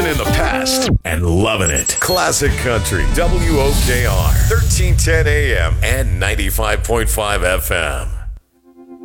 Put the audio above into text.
Living in the past and loving it. Classic Country, WOKR, 1310 AM and 95.5 FM.